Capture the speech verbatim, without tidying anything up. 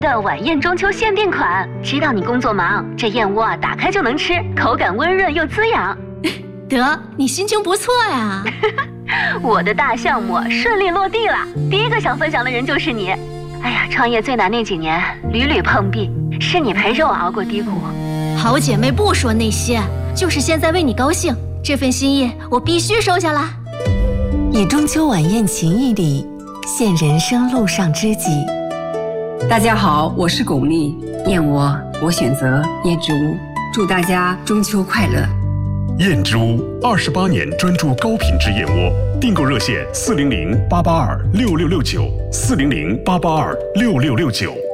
的晚宴中秋限定款，知道你工作忙，这燕窝啊打开就能吃，口感温润又滋养。 得，你心情不错呀。 我的大项目顺利落地了，第一个想分享的人就是你。哎呀，创业最难那几年，屡屡碰壁，是你陪着我熬过低谷。 好姐妹不说那些，就是现在为你高兴，这份心意我必须收下啦。 以中秋晚宴情谊礼，献人生路上知己。 大家好，我是巩俐，燕窝我选择燕之屋，祝大家中秋快乐。 燕之屋二十八年专注高品质燕窝，订购热线四零零八八二六六六九四零零八八二六六六九。